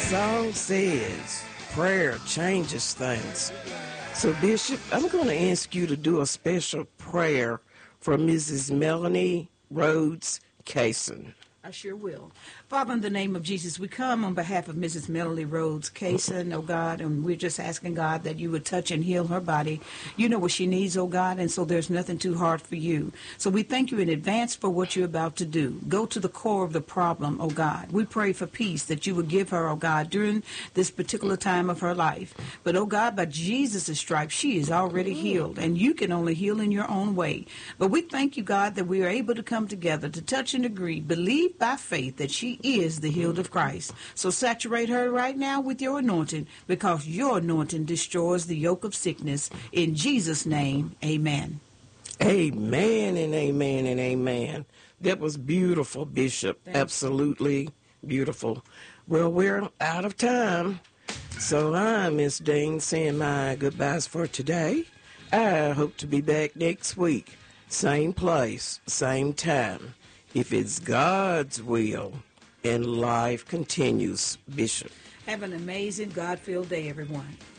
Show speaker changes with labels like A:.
A: song says prayer changes things. So, Bishop, I'm going to ask you to do a special prayer for Mrs. Melanie Rhodes Kaysen.
B: I sure will. Father, in the name of Jesus, we come on behalf of Mrs. Melanie Rhodes Kaysen, oh God, and we're just asking, God, that you would touch and heal her body. You know what she needs, oh God, and so there's nothing too hard for you. So we thank you in advance for what you're about to do. Go to the core of the problem, oh God. We pray for peace that you would give her, oh God, during this particular time of her life. But, oh God, by Jesus' stripes, she is already healed, and you can only heal in your own way. But we thank you, God, that we are able to come together to touch and agree, believe by faith that she is the healed of Christ. So saturate her right now with your anointing, because your anointing destroys the yoke of sickness. In Jesus' name, amen.
A: Amen and amen and amen. That was beautiful, Bishop.
B: Thank you.
A: Absolutely beautiful. Well, we're out of time. So I'm Miss Dean saying my goodbyes for today. I hope to be back next week. Same place, same time. If it's God's will, and life continues, Bishop.
B: Have an amazing God-filled day, everyone.